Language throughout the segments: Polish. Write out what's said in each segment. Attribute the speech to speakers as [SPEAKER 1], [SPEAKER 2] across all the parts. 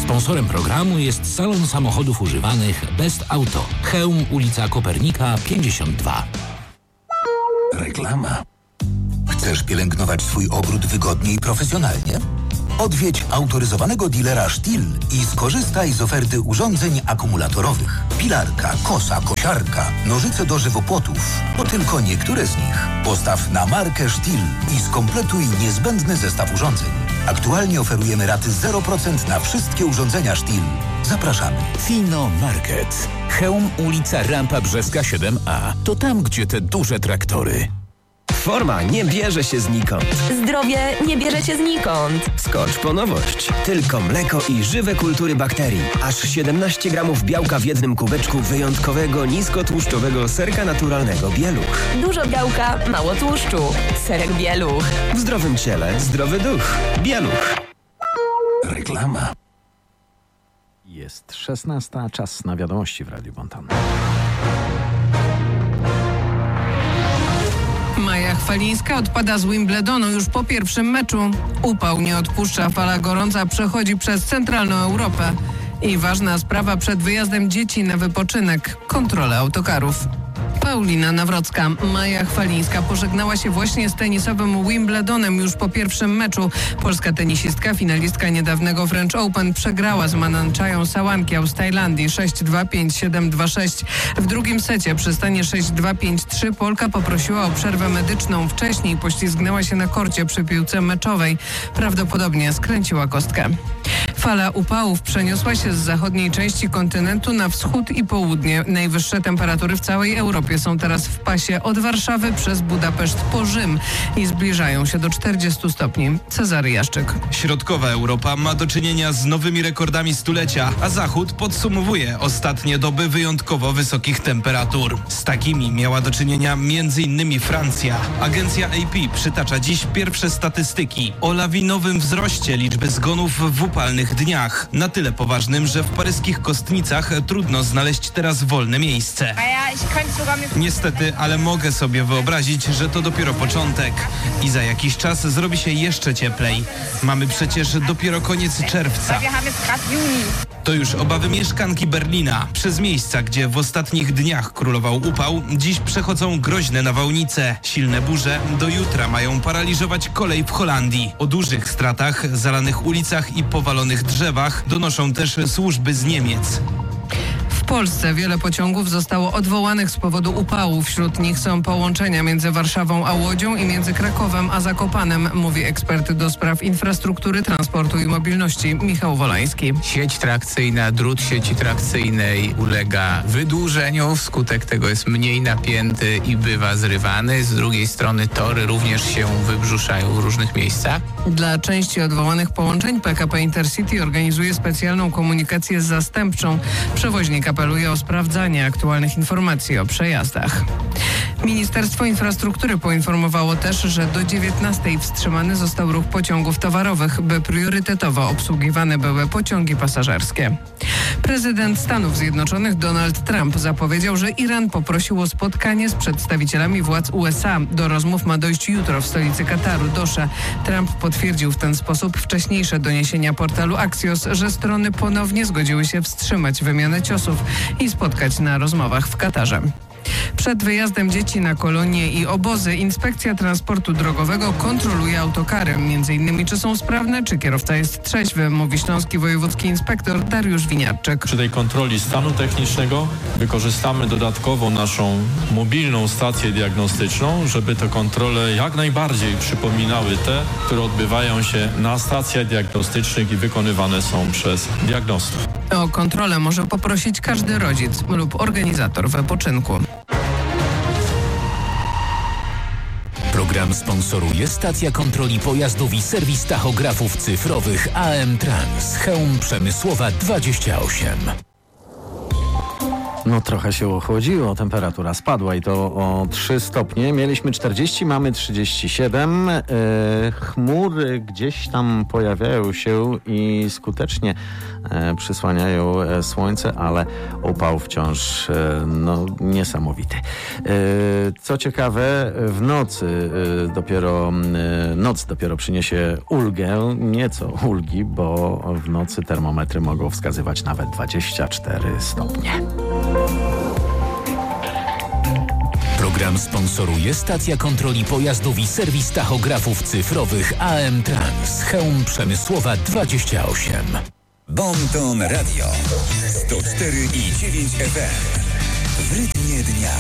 [SPEAKER 1] Sponsorem programu jest salon samochodów używanych Best Auto. Chełm, ulica Kopernika 52.
[SPEAKER 2] Reklama. Chcesz pielęgnować swój ogród wygodnie i profesjonalnie? Odwiedź autoryzowanego dealera Stihl i skorzystaj z oferty urządzeń akumulatorowych. Pilarka, kosa, kosiarka, nożyce do żywopłotów. To tylko niektóre z nich. Postaw na markę Stihl i skompletuj niezbędny zestaw urządzeń. Aktualnie oferujemy raty 0% na wszystkie urządzenia Stihl. Zapraszamy.
[SPEAKER 3] Fino Market. Chełm, ulica Rampa Brzeska 7A. To tam, gdzie te duże traktory.
[SPEAKER 4] Forma nie bierze się znikąd.
[SPEAKER 5] Zdrowie nie bierze się znikąd.
[SPEAKER 4] Skocz po nowość. Tylko mleko i żywe kultury bakterii. Aż 17 gramów białka w jednym kubeczku wyjątkowego, niskotłuszczowego serka naturalnego Bieluch.
[SPEAKER 5] Dużo białka, mało tłuszczu. Serek Bieluch.
[SPEAKER 4] W zdrowym ciele zdrowy duch. Bieluch.
[SPEAKER 2] Reklama.
[SPEAKER 6] Jest 16, czas na wiadomości w Radiu Bonton.
[SPEAKER 7] Maja Chwalińska odpada z Wimbledonu już po pierwszym meczu. Upał nie odpuszcza, fala gorąca przechodzi przez centralną Europę. I ważna sprawa przed wyjazdem dzieci na wypoczynek – kontrola autokarów. Paulina Nawrocka. Maja Chwalińska pożegnała się właśnie z tenisowym Wimbledonem już po pierwszym meczu. Polska tenisistka, finalistka niedawnego French Open, przegrała z Mananchają Sawankiał z Tajlandii 6-2, 5-7, 2-6. W drugim secie przy stanie 6-2, 5-3 Polka poprosiła o przerwę medyczną. Wcześniej poślizgnęła się na korcie przy piłce meczowej. Prawdopodobnie skręciła kostkę. Fala upałów przeniosła się z zachodniej części kontynentu na wschód i południe. Najwyższe temperatury w całej Europie są teraz w pasie od Warszawy przez Budapeszt po Rzym i zbliżają się do 40 stopni. Cezary Jaszczyk.
[SPEAKER 8] Środkowa Europa ma do czynienia z nowymi rekordami stulecia, a Zachód podsumowuje ostatnie doby wyjątkowo wysokich temperatur. Z takimi miała do czynienia m.in. Francja. Agencja AP przytacza dziś pierwsze statystyki o lawinowym wzroście liczby zgonów w upalnych dniach. Na tyle poważnym, że w paryskich Kostnicach trudno znaleźć teraz wolne miejsce. Niestety, ale mogę sobie wyobrazić, że to dopiero początek i za jakiś czas zrobi się jeszcze cieplej. Mamy przecież dopiero koniec czerwca. To już obawy mieszkanki Berlina. Przez miejsca, gdzie w ostatnich dniach królował upał, dziś przechodzą groźne nawałnice. Silne burze do jutra mają paraliżować kolej w Holandii. O dużych stratach, zalanych ulicach i powalonych drzewach donoszą też służby z Niemiec.
[SPEAKER 7] W Polsce wiele pociągów zostało odwołanych z powodu upału. Wśród nich są połączenia między Warszawą a Łodzią i między Krakowem a Zakopanem, mówi ekspert do spraw infrastruktury, transportu i mobilności Michał Wolański.
[SPEAKER 9] Sieć trakcyjna, drut sieci trakcyjnej ulega wydłużeniu, wskutek tego jest mniej napięty i bywa zrywany. Z drugiej strony tory również się wybrzuszają w różnych miejscach.
[SPEAKER 7] Dla części odwołanych połączeń PKP Intercity organizuje specjalną komunikację zastępczą. Przewoźnik apeluje o sprawdzanie aktualnych informacji o przejazdach. Ministerstwo Infrastruktury poinformowało też, że do 19:00 wstrzymany został ruch pociągów towarowych, by priorytetowo obsługiwane były pociągi pasażerskie. Prezydent Stanów Zjednoczonych Donald Trump zapowiedział, że Iran poprosił o spotkanie z przedstawicielami władz USA. Do rozmów ma dojść jutro w stolicy Kataru, Dosze. Trump potwierdził w ten sposób wcześniejsze doniesienia portalu Axios, że strony ponownie zgodziły się wstrzymać wymianę ciosów i spotkać na rozmowach w Katarze. Przed wyjazdem dzieci na kolonie i obozy Inspekcja Transportu Drogowego kontroluje autokary. Między innymi, czy są sprawne, czy kierowca jest trzeźwy, mówi śląski wojewódzki inspektor Dariusz Winiarczyk.
[SPEAKER 10] Przy tej kontroli stanu technicznego wykorzystamy dodatkowo naszą mobilną stację diagnostyczną, żeby te kontrole jak najbardziej przypominały te, które odbywają się na stacjach diagnostycznych i wykonywane są przez diagnostów.
[SPEAKER 7] O kontrolę może poprosić każdy rodzic lub organizator wypoczynku.
[SPEAKER 3] Program sponsoruje stacja kontroli pojazdów i serwis tachografów cyfrowych AM Trans. Chełm Przemysłowa 28.
[SPEAKER 6] No trochę się ochłodziło, temperatura spadła i to o 3 stopnie. Mieliśmy 40, mamy 37. Chmury gdzieś tam pojawiają się i skutecznie przysłaniają słońce, ale upał wciąż niesamowity. Co ciekawe, w nocy noc dopiero przyniesie ulgę, nieco ulgi, bo w nocy termometry mogą wskazywać nawet 24 stopnie.
[SPEAKER 3] Program sponsoruje stacja kontroli pojazdów i serwis tachografów cyfrowych AM Trans. Chełm Przemysłowa 28.
[SPEAKER 11] Bonton Radio 104,9 FM. W rytmie dnia.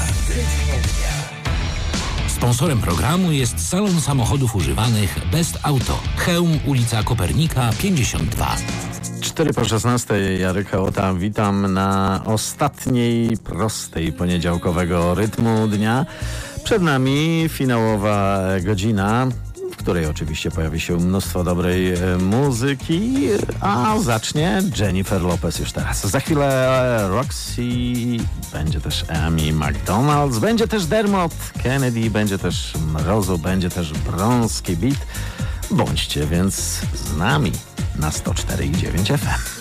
[SPEAKER 1] Sponsorem programu jest salon samochodów używanych Best Auto. Chełm, ulica Kopernika 52.
[SPEAKER 6] 4:16, Jarek Hołota, witam na ostatniej prostej poniedziałkowego rytmu dnia. Przed nami finałowa godzina, w której oczywiście pojawi się mnóstwo dobrej muzyki, a zacznie Jennifer Lopez już teraz. Za chwilę Roxy, będzie też Amy McDonald, będzie też Dermot Kennedy, będzie też Mrozu, będzie też Brąski Beat. Bądźcie więc z nami na 104,9 FM.